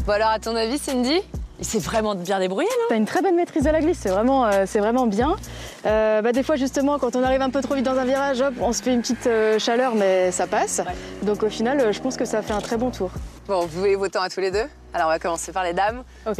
Bon alors, à ton avis, Cindy, il s'est vraiment bien débrouillé, non? T'as une très bonne maîtrise à la glisse, c'est vraiment bien. Des fois justement quand on arrive un peu trop vite dans un virage, hop, on se fait une petite chaleur mais ça passe. Ouais. Donc au final je pense que ça fait un très bon tour. Bon, vous voulez vos temps à tous les deux? Alors on va commencer par les dames. Ok.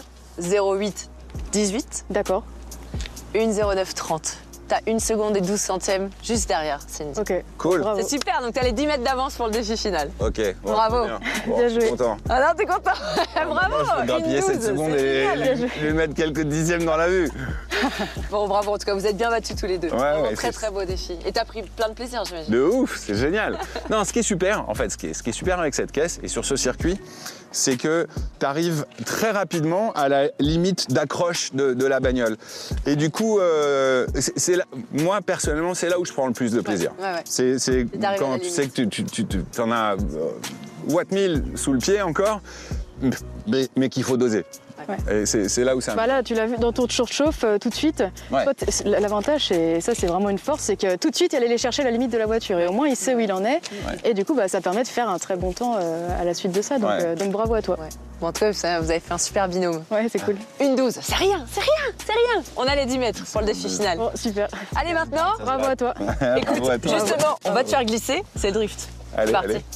1:08:18. D'accord. 1:09:30. T'as 1 seconde et 12 centièmes juste derrière, Cindy. Ok. Cool. Bravo. C'est super, donc t'as les 10 mètres d'avance pour le défi final. Ok. Bon, Bravo. Bien joué. Content. Alors t'es content? Bravo. Moi, je peux grappiller 7 secondes et lui mettre quelques dixièmes dans la vue. Bon, bravo, en tout cas, vous êtes bien battus tous les deux. Ouais, Vraiment ouais, très très beau défi. Et t'as pris plein de plaisir, j'imagine. De ouf, c'est génial. Non, ce qui est super, en fait, ce qui est super avec cette caisse et sur ce circuit, c'est que tu arrives très rapidement à la limite d'accroche de la bagnole. Et du coup, moi, personnellement, c'est là où je prends le plus de plaisir. Ouais. C'est quand tu sais que tu en as watt 1000 sous le pied encore, mais qu'il faut doser. Ouais. Et c'est là où ça... Là, tu l'as vu dans ton chauffe tout de suite. Ouais. L'avantage, et ça c'est vraiment une force, c'est que tout de suite, il allait chercher la limite de la voiture. Et au moins, il sait où il en est. Ouais. Et du coup, ça permet de faire un très bon temps à la suite de ça. Donc bravo à toi. Ouais. Bon, en tout cas, vous avez fait un super binôme. Ouais, c'est cool. 1:12, c'est rien. On a les 10 mètres pour le défi final. Bon, super. Allez, maintenant, bravo à toi. Écoute, bravo à toi. justement, on va te faire glisser, c'est le drift. Allez, c'est parti. allez.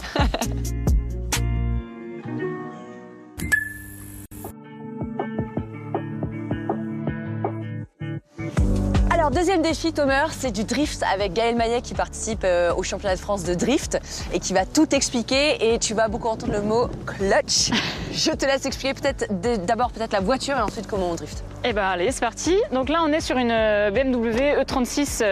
Alors, deuxième défi, Tomer, c'est du drift avec Gaël Maillet qui participe au championnat de France de drift et qui va tout expliquer. Et tu vas beaucoup entendre le mot clutch. Je te laisse expliquer d'abord peut-être la voiture et ensuite comment on drift. Eh ben allez, c'est parti. Donc là, on est sur une BMW E36